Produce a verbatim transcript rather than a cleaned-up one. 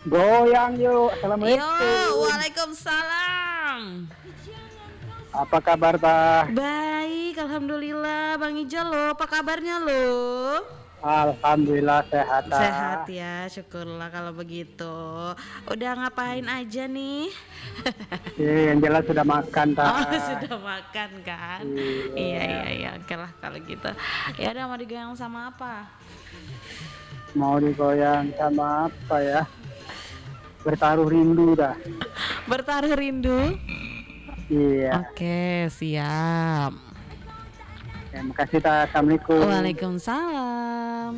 Goyang yuk. Yo, Assalamualaikum. waalaikumsalam. Apa kabar, Tah? Baik, alhamdulillah. Bang Ijal lo, apa kabarnya lo? Alhamdulillah sehat, Sehat Tah. ya, syukurlah kalau begitu. Udah ngapain aja nih? Iya, yang jelas sudah makan, Tah. Oh, sudah makan kan? Iya, Iya. iya, iya. Oke lah kalau gitu. Ya udah, mau digoyang sama apa? Mau digoyang sama apa ya? Bertaruh rindu dah. Bertaruh rindu. Iya. Oke, siap. Ya, makasih, Tah. Assalamualaikum. Waalaikumsalam.